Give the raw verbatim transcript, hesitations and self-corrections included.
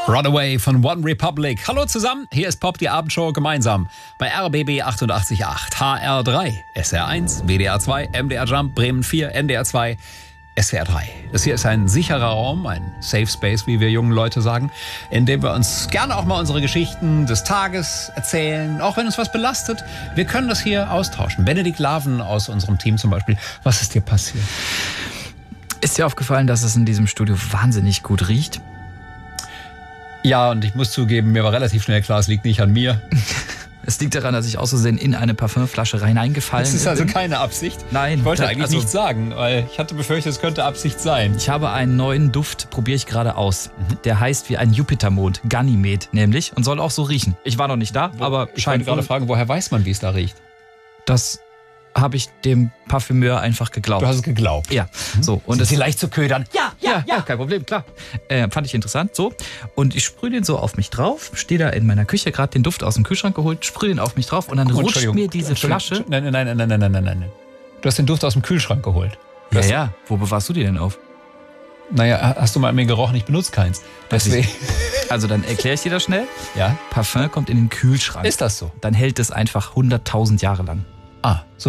Runaway von One Republic. Hallo zusammen, hier ist Pop, die Abendshow gemeinsam bei R B B achtundachtzig Komma acht, H R drei, S R eins, W D R zwei, M D R Jump, Bremen vier, N D R zwei, S W R drei. Das hier ist ein sicherer Raum, ein Safe Space, wie wir jungen Leute sagen, in dem wir uns gerne auch mal unsere Geschichten des Tages erzählen, auch wenn uns was belastet. Wir können das hier austauschen. Benedikt Laven aus unserem Team zum Beispiel. Was ist dir passiert? Ist dir aufgefallen, dass es in diesem Studio wahnsinnig gut riecht? Ja, und ich muss zugeben, mir war relativ schnell klar, es liegt nicht an mir. Es liegt daran, dass ich aus Versehen in eine Parfümflasche hineingefallen bin. Das ist also keine Absicht? Nein. Ich wollte da, eigentlich also, nichts sagen, weil ich hatte befürchtet, es könnte Absicht sein. Ich habe einen neuen Duft, probiere ich gerade aus. Mhm. Der heißt wie ein Jupitermond, Ganymed nämlich, und soll auch so riechen. Ich war noch nicht da, Wo, aber ich wollte gerade fragen, woher weiß man, wie es da riecht? Das habe ich dem Parfümeur einfach geglaubt. Du hast es geglaubt? Ja. Mhm. So, und Sind es Sie leicht zu ködern? Ja, ja, ja, kein Problem, klar. Äh, fand ich interessant, so. Und ich sprühe den so auf mich drauf, stehe da in meiner Küche, gerade den Duft aus dem Kühlschrank geholt, sprühe den auf mich drauf und dann oh, rutscht mir diese Flasche. Nein, nein, nein, nein, nein, nein, nein, nein. Du hast den Duft aus dem Kühlschrank geholt. Ja, ja. Wo bewahrst du die denn auf? Naja, hast du mal an mir gerochen? Ich benutze keins. Deswegen. Also dann erkläre ich dir das schnell. Ja. Parfum kommt in den Kühlschrank. Ist das so? Dann hält es einfach hunderttausend Jahre lang. Ah, so